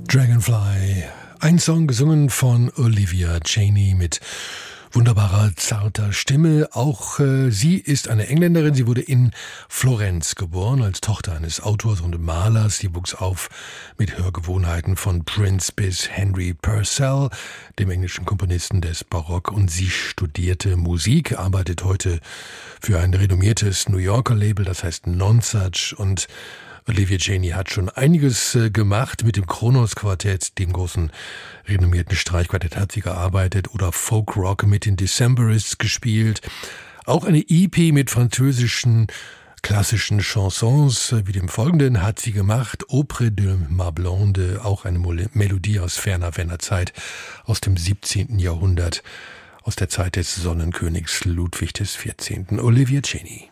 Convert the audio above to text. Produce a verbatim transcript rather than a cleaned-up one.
Dragonfly, ein Song gesungen von Olivia Chaney mit wunderbarer, zarter Stimme. Auch äh, sie ist eine Engländerin. Sie wurde in Florenz geboren, als Tochter eines Autors und Malers. Sie wuchs auf mit Hörgewohnheiten von Prince bis Henry Purcell, dem englischen Komponisten des Barock. Und sie studierte Musik, arbeitet heute für ein renommiertes New Yorker Label, das heißt Nonsuch. Und Olivia Chaney hat schon einiges äh, gemacht mit dem Kronos Quartett, dem großen renommierten Streichquartett hat sie gearbeitet oder Folk Rock mit den Decemberists gespielt. Auch eine E P mit französischen klassischen Chansons äh, wie dem folgenden hat sie gemacht. Auprès de ma blonde, auch eine Mol- Melodie aus ferner, ferner Zeit aus dem siebzehnten Jahrhundert, aus der Zeit des Sonnenkönigs Ludwig des vierzehnten Olivia Chaney.